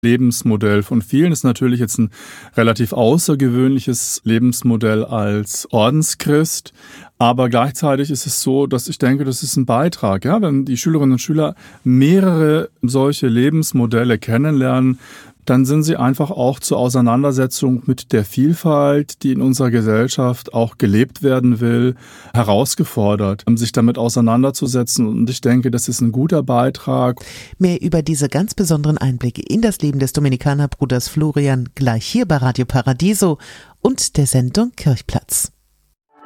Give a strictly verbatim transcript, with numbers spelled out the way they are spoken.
Lebensmodell von vielen. Ist natürlich jetzt ein relativ außergewöhnliches Lebensmodell als Ordenschrist. Aber gleichzeitig ist es so, dass ich denke, das ist ein Beitrag. Ja? Wenn die Schülerinnen und Schüler mehrere solche Lebensmodelle kennenlernen, dann sind sie einfach auch zur Auseinandersetzung mit der Vielfalt, die in unserer Gesellschaft auch gelebt werden will, herausgefordert, um sich damit auseinanderzusetzen. Und ich denke, das ist ein guter Beitrag. Mehr über diese ganz besonderen Einblicke in das Leben des Dominikanerbruders Florian gleich hier bei Radio Paradiso und der Sendung Kirchplatz.